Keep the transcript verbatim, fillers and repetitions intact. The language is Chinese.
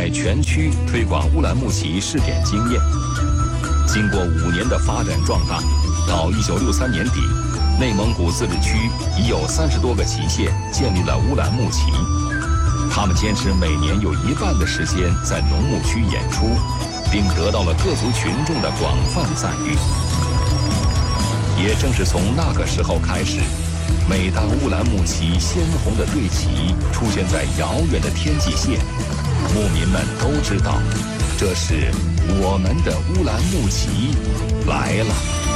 在全区推广乌兰牧骑试点经验。经过五年的发展壮大，到一九六三年底，内蒙古自治区已有三十多个骑县建立了乌兰牧骑。他们坚持每年有一半的时间在农牧区演出，并得到了各族群众的广泛赞誉。也正是从那个时候开始，每当乌兰牧骑鲜红的队旗出现在遥远的天际线，牧民们都知道，这是我们的乌兰牧骑来了。